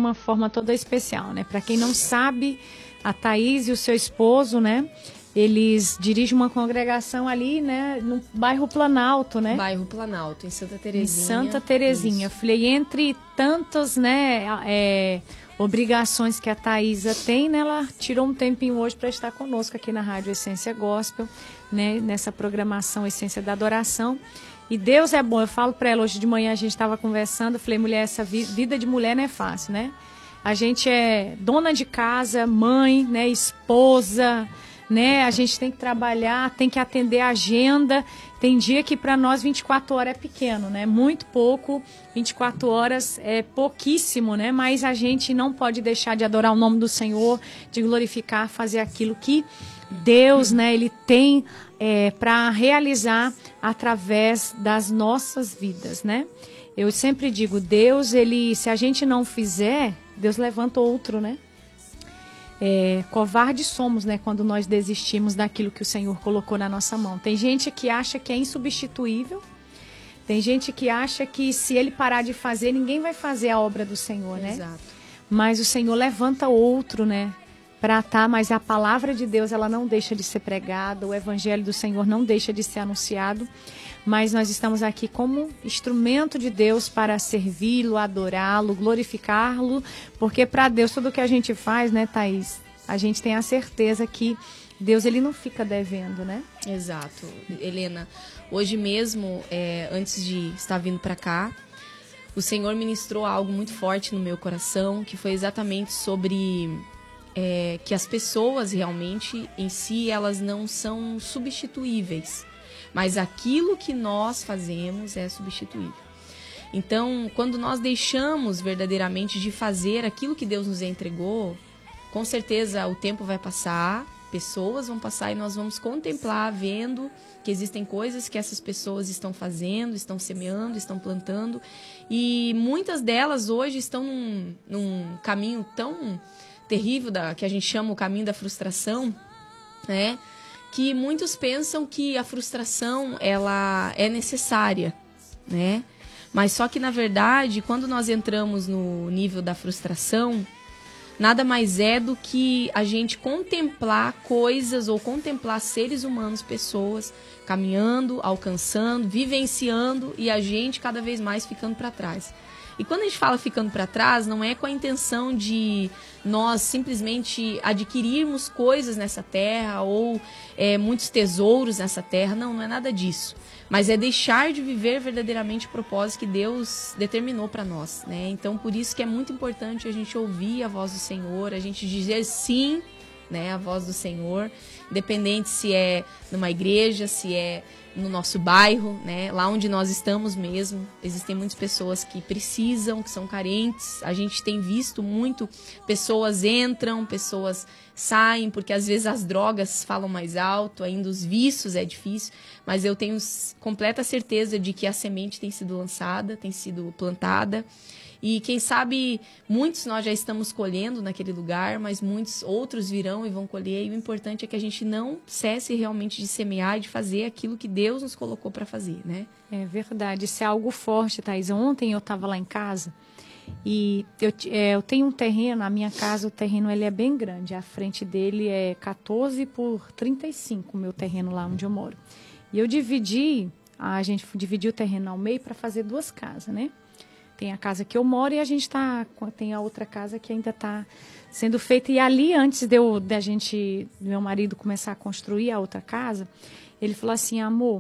uma forma toda especial, né? Para quem não sabe, a Thaís e o seu esposo, né? Eles dirigem uma congregação ali, né? No bairro Planalto, né? Bairro Planalto, em Santa Terezinha. Em Santa Terezinha. Falei, entre tantas, né, obrigações que a Thaisa tem, né? Ela tirou um tempinho hoje para estar conosco aqui na Rádio Essência Gospel, né? Nessa programação Essência da Adoração. E Deus é bom. Eu falo para ela, hoje de manhã a gente estava conversando, eu falei, mulher, essa vida de mulher não é fácil, né? A gente é dona de casa, mãe, né? Esposa, né? A gente tem que trabalhar, tem que atender a agenda. Tem dia que para nós 24 horas é pequeno, né? Muito pouco, 24 horas é pouquíssimo, né? Mas a gente não pode deixar de adorar o nome do Senhor, de glorificar, fazer aquilo que Deus, né? Ele tem para realizar através das nossas vidas, né? Eu sempre digo, Deus, se a gente não fizer, Deus levanta outro, né? Covardes somos, né, quando nós desistimos daquilo que o Senhor colocou na nossa mão. Tem gente que acha que é insubstituível, tem gente que acha que se ele parar de fazer, ninguém vai fazer a obra do Senhor, né? Exato. Mas o Senhor levanta outro, né, para estar, mas a palavra de Deus, ela não deixa de ser pregada, o evangelho do Senhor não deixa de ser anunciado, mas nós estamos aqui como instrumento de Deus para servi-lo, adorá-lo, glorificá-lo, porque para Deus tudo que a gente faz, né, Thaís, a gente tem a certeza que Deus, ele não fica devendo, né? Exato. Helena, hoje mesmo, antes de estar vindo para cá, o Senhor ministrou algo muito forte no meu coração, que foi exatamente sobre que as pessoas realmente, em si, elas não são substituíveis. Mas aquilo que nós fazemos é substituível. Então, quando nós deixamos verdadeiramente de fazer aquilo que Deus nos entregou, com certeza o tempo vai passar, pessoas vão passar e nós vamos contemplar, vendo que existem coisas que essas pessoas estão fazendo, estão semeando, estão plantando. E muitas delas hoje estão num caminho tão terrível, que a gente chama o caminho da frustração, né? Que muitos pensam que a frustração, ela é necessária, né? Mas só que, na verdade, quando nós entramos no nível da frustração, nada mais é do que a gente contemplar coisas ou contemplar seres humanos, pessoas, caminhando, alcançando, vivenciando e a gente cada vez mais ficando para trás. E quando a gente fala ficando para trás, não é com a intenção de nós simplesmente adquirirmos coisas nessa terra ou muitos tesouros nessa terra. Não é nada disso. Mas é deixar de viver verdadeiramente o propósito que Deus determinou para nós, né? Então, por isso que é muito importante a gente ouvir a voz do Senhor, a gente dizer sim, né, à voz do Senhor, independente se é numa igreja, se é no nosso bairro, né? Lá onde nós estamos mesmo, existem muitas pessoas que precisam, que são carentes. A gente tem visto muito, pessoas entram, pessoas saem, porque às vezes as drogas falam mais alto, ainda os vícios é difícil, mas eu tenho completa certeza de que a semente tem sido lançada, tem sido plantada. E quem sabe, muitos nós já estamos colhendo naquele lugar, mas muitos outros virão e vão colher. E o importante é que a gente não cesse realmente de semear e de fazer aquilo que Deus nos colocou para fazer, né? É verdade, isso é algo forte, Thaís. Ontem eu estava lá em casa e eu tenho um terreno, na minha casa o terreno ele é bem grande. A frente dele é 14 por 35, o meu terreno lá onde eu moro. E a gente dividiu o terreno ao meio para fazer 2 casas, né? Tem a casa que eu moro e tem a outra casa que ainda está sendo feita. E ali, antes do meu marido começar a construir a outra casa, ele falou assim, amor,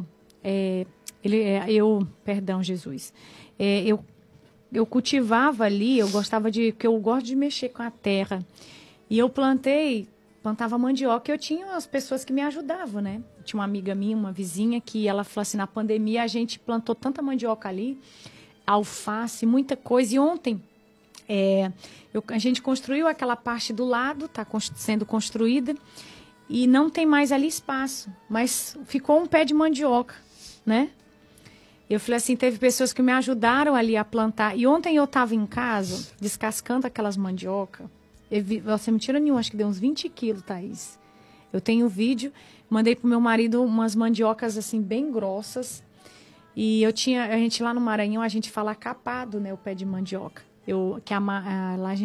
perdão, Jesus, eu cultivava ali, porque eu gosto de mexer com a terra. E eu plantava mandioca e eu tinha as pessoas que me ajudavam, né? Tinha uma amiga minha, uma vizinha, que ela falou assim, na pandemia a gente plantou tanta mandioca ali, alface, muita coisa. E ontem a gente construiu aquela parte do lado, está sendo construída, e não tem mais ali espaço, mas ficou um pé de mandioca, né? Eu falei assim, teve pessoas que me ajudaram ali a plantar. E ontem eu estava em casa, descascando aquelas mandioca. Você me tira nenhum, acho que deu uns 20 quilos, Thaís. Eu tenho vídeo, mandei pro meu marido umas mandiocas assim, bem grossas. E a gente lá no Maranhão, a gente fala capado, né, o pé de mandioca. Lá a